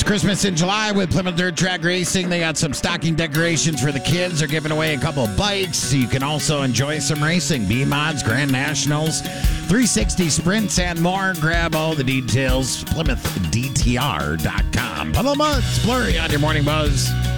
Christmas in July with Plymouth Dirt Track Racing. They got some stocking decorations for the kids. They're giving away a couple of bikes. You can also enjoy some racing. B-Mods, Grand Nationals, 360 sprints, and more. Grab all the details. PlymouthDTR.com. Bubba Muds, Blurry on your Morning Buzz.